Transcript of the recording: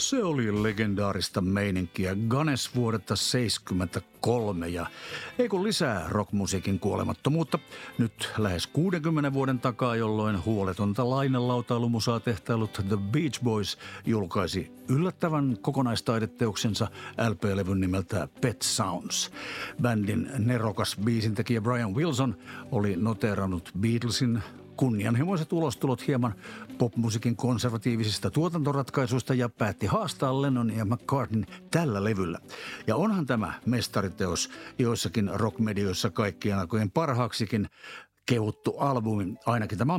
Se oli legendaarista meininkiä Gunness vuodetta 1973 ja ei kun lisää rockmusiikin kuolemattomuutta. Nyt lähes 60 vuoden takaa, jolloin huoletonta lainelautailumusaa tehtailut The Beach Boys julkaisi yllättävän kokonaistaideteoksensa LP-levyn nimeltä Pet Sounds. Bändin nerokas biisintekijä Brian Wilson oli noteerannut Beatlesin kunnianhimoiset ulostulot hieman popmusiikin konservatiivisista tuotantoratkaisuista ja päätti haastaa Lennon ja McCartney tällä levyllä. Ja onhan tämä mestariteos joissakin rockmedioissa kaikkien aikojen parhaaksikin kehuttu albumi, ainakin tämä on